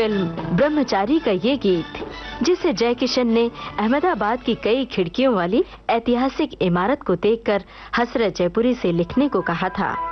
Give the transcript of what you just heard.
film ब्रह्मचारी का ये गीत, जिसे जय किशन ने अहमदाबाद की कई खिड़कियों वाली ऐतिहासिक इमारत को देखकर हसरत जयपुरी से लिखने को कहा था,